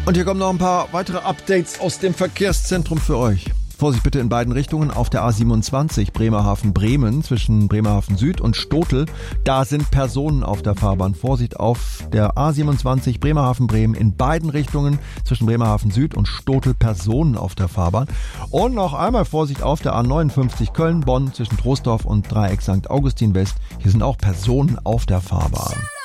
Und hier kommen noch ein paar weitere Updates aus dem Verkehrszentrum für euch. Vorsicht bitte in beiden Richtungen auf der A27 Bremerhaven-Bremen zwischen Bremerhaven Süd und Stotel. Da sind Personen auf der Fahrbahn. Vorsicht auf der A27 Bremerhaven-Bremen in beiden Richtungen zwischen Bremerhaven Süd und Stotel, Personen auf der Fahrbahn. Und noch einmal Vorsicht auf der A59 Köln-Bonn zwischen Troisdorf und Dreieck St. Augustin West. Hier sind auch Personen auf der Fahrbahn.